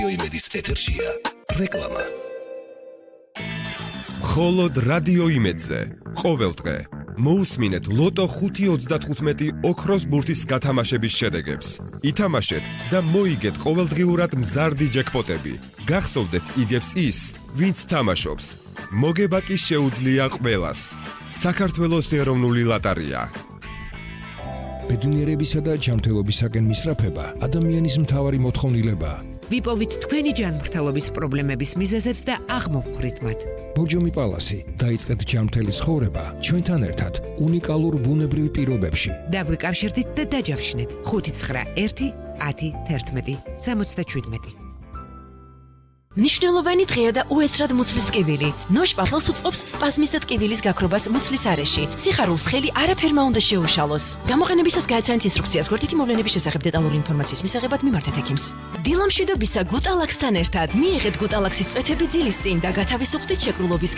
იმედის ეთერშია რეკლამა. მხოლოდ რადიო იმედზე ყოველდღე მოусმინეთ ლოტო 5.35 ოქროს ბურთის გათამაშების შედეგებს. ითამაშეთ და მოიგეთ ყოველდღიურად მზარდი ჯეკპოტები. გახსოვდეთ იგებს ის, ვინც თამაშობს. მოგება კი შეუძლია ყველას. საქართველოს ეროვნული ლოტარია. ბედნიერებისა და ჯანმრთელობისაკენ მისწრაფება ადამიანის მთავარი მოთხოვნილებაა. ვიპოვით თქვენი ჯანმრთელობის პრობლემების მიზეზებს და აღმოვხვრით მათ. ბორჯომი პალასი, დაიწყეთ ჯანმრთელი ცხოვრება ჩვენთან ერთად უნიკალურ ბუნებრივ პირობებში. დაგვიკავშირდით და დაჯავშნით 591 10 11 77. ნიშნულოვანი დღეა და უეცრად მუცლის ტკივილი. ნოშპახელს უწყობს სპაზმის და ტკივილის გაქრობას მუცლის არეში. სიხარულს ხელი არაფერმა უნდა შეუშალოს. გამოყენებისას გაეცანით ინსტრუქციას გვერდითი მოვლენების შესახებ დეტალური ინფორმაციის მისაღებად მიმართეთ ექიმს. დილამშვიდობისა გუტალაქსთან ერთად მიიღეთ გუტალაქსის წვეთები ძილის წინ და გათავისუფლდით შეკრულობის